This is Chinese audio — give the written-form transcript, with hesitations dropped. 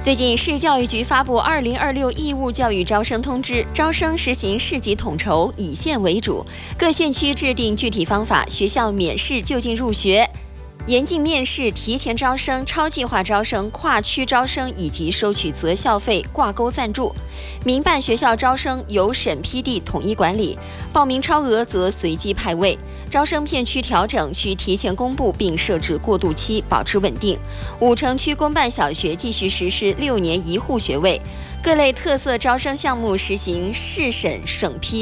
最近，市教育局发布2026义务教育招生通知，招生实行市级统筹，以县为主，各县区制定具体方法，学校免试就近入学。严禁面试、提前招生、超计划招生、跨区招生以及收取择校费、挂钩赞助。民办学校招生由审批地统一管理，报名超额则随机派位。招生片区调整需提前公布并设置过渡期，保持稳定。5城区公办小学继续实施6年1户学位，各类特色招生项目实行市审审批。